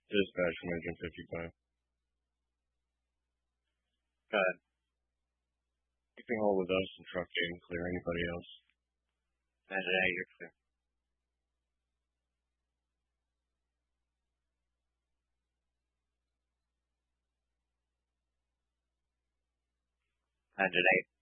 Dispatch from Engine 55. Go ahead. Keeping hold with us and truck getting clear. Anybody else? Engine 8, you're clear. Engine 8.